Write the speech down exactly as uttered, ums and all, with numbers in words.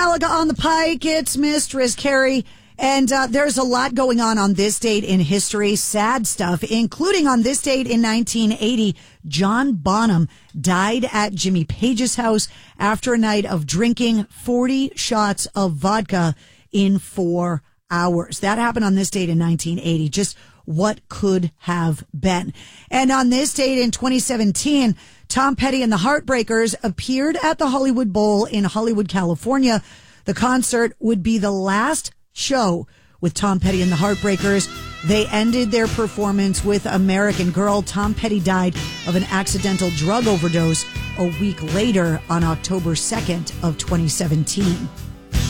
Gallagher on the pike. It's Mistress Carrie. And uh, there's a lot going on on this date in history, sad stuff, including on this date in nineteen eighty, John Bonham died at Jimmy Page's house after a night of drinking forty shots of vodka in four hours. That happened on this date in nineteen eighty. Just what could have been. And on this date in twenty seventeen, Tom Petty and the Heartbreakers appeared at the Hollywood Bowl in Hollywood, California. The concert would be the last show with Tom Petty and the Heartbreakers. They ended their performance with American Girl. Tom Petty died of an accidental drug overdose a week later on October second of twenty seventeen.